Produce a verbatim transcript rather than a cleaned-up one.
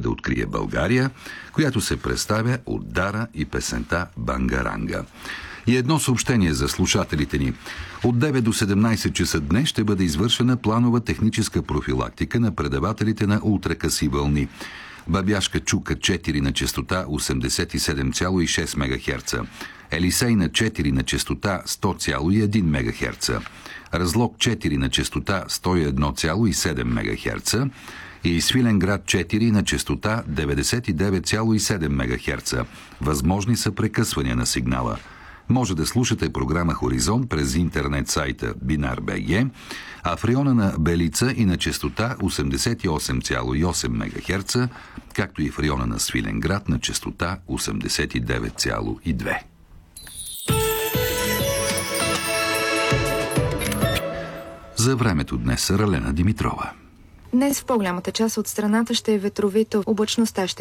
да открие България, която се представя от Дара и песента Бангаранга. И едно съобщение за слушателите ни. От девет до седемнайсет часа днес ще бъде извършена планова техническа профилактика на предавателите на ултракъси вълни. Бабяшка чука четири на честота осемдесет и седем цяло и шест мегахерца, Елисейна четири на честота сто цяло и един мегахерца, Разлог четири на честота сто и едно цяло и седем мегахерца и Свиленград четири на честота деветдесет и девет цяло и седем мегахерца. Възможни са прекъсвания на сигнала. Може да слушате програма Хоризонт през интернет сайта Бинар точка би джи, а в района на Белица и на честота осемдесет и осем цяло и осем мегахерца, както и в района на Свиленград на честота осемдесет и девет цяло и две. За времето днес Ралена Димитрова. Днес в по-голямата част от страната ще е ветровита, облачността ще